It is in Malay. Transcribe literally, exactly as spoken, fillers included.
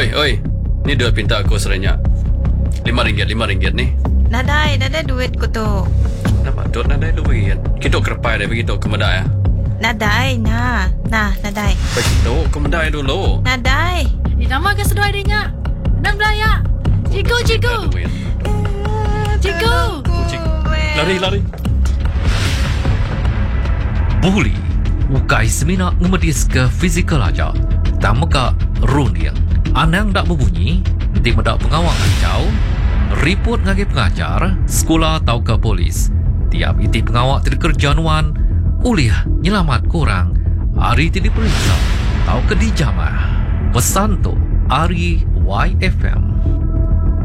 Oi, oi. Ni duit pinta aku serenyak. Lima ringgit, lima ringgit ni. Nadai, nadai duit ko to. Nampak tu nadai duit. Kita kerepai dia begitu ke medai ya. Nadai, na. Nah, nadai. Begitu ke medai dulu. Nadai. Di nama ke sedoi dia nya. Nang belaya. Ciku, ciku. Ciku. Lari, lari. Bully. Ukai semina ngemedis ke fizikal aja. Tamaka runia. Anang dak berbunyi, nanti mendak pengawang kacau, report ngagi pengajar, sekolah atau ke polis. Tiap iti pengawak terkerjanuan, uliah nyelamat kurang, hari ti diperiksa, atau ke dijamah. Pesan tu, Ari Y F M.